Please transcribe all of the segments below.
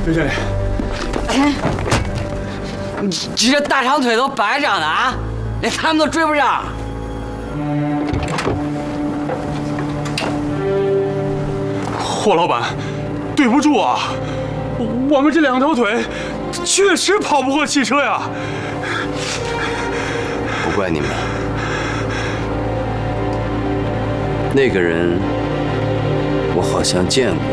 刘经理， 你这大长腿都白长的啊，连他们都追不上。 霍老板，对不住啊，我们这2条腿确实跑不过汽车呀。 不怪你们，那个人我好像见过。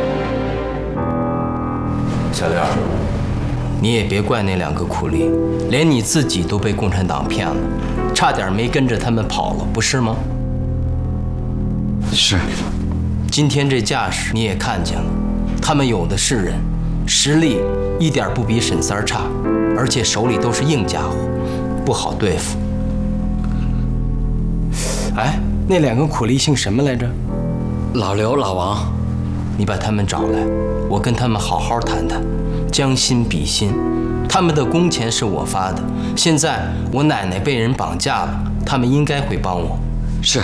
小刘，你也别怪那2个苦力，连你自己都被共产党骗了，差点没跟着他们跑了，不是吗？ 是。 今天这架势你也看见了，他们有的是人，实力一点不比沈三儿差，而且手里都是硬家伙，不好对付。哎，那2个苦力姓什么来着？ 老刘、老王， 你把他们找来，我跟他们好好谈谈，将心比心。他们的工钱是我发的，现在我奶奶被人绑架了，他们应该会帮我。 是。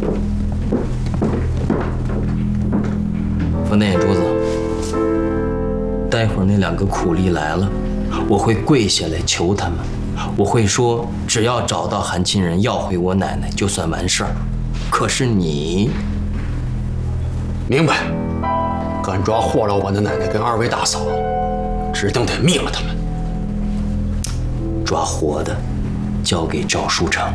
冯大眼珠子，待会儿那2个苦力来了，我会跪下来求他们，我会说，只要找到韩亲人要回我奶奶，就算完事儿。可是你， 明白？敢抓霍老板的奶奶跟2位大嫂，指定得灭了他们。 抓活的，交给赵书成。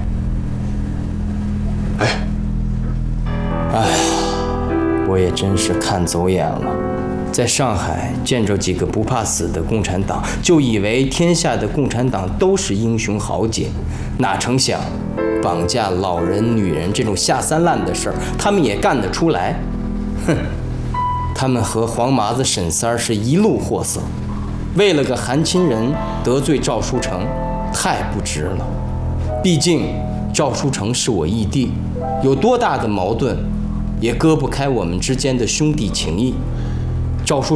哎呀，我也真是看走眼了。在上海见着几个不怕死的共产党，就以为天下的共产党都是英雄豪杰，哪成想，绑架老人、女人这种下三滥的事儿，他们也干得出来。哼，他们和黄麻子沈三儿是一路货色，为了个韩亲人得罪赵书成，太不值了。毕竟赵书成是我义弟，有多大的矛盾，也割不开我们之间的兄弟情谊。赵书